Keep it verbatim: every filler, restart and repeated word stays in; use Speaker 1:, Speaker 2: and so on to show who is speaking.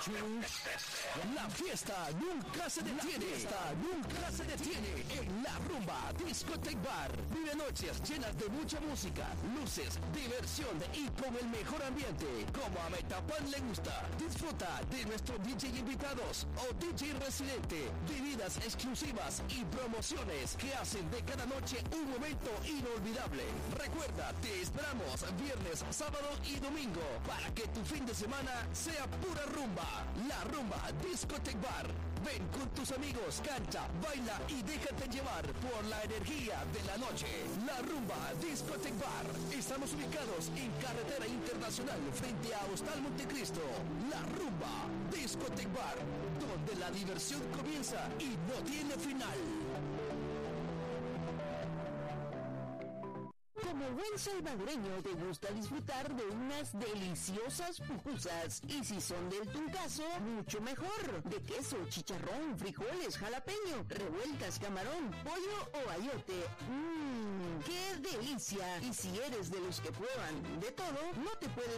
Speaker 1: La fiesta nunca se detiene. La fiesta nunca se detiene en La Rumba Discotheque Bar. Vive noches llenas de mucha música, luces, diversión y con el mejor ambiente, como a Metapan le gusta. Disfruta de nuestros D J invitados o D J residente, bebidas exclusivas y promociones que hacen de cada noche un momento inolvidable. Recuerda, te esperamos viernes, sábado y domingo para que tu fin de semana sea pura rumba. La Rumba Discotheque Bar. Ven con tus amigos, canta, baila y déjate llevar por la energía de la noche. La Rumba Discotheque Bar. Estamos ubicados en Carretera Internacional frente a Hostal Montecristo. La Rumba Discotheque Bar, donde la diversión comienza y no tiene final.
Speaker 2: Como buen salvadoreño te gusta disfrutar de unas deliciosas pupusas y si son del Tuncazo, mucho mejor. De queso, chicharrón, frijoles, jalapeño, revueltas, camarón, pollo o ayote. ¡Mmm! ¡Qué delicia! Y si eres de los que prueban de todo, no te puedes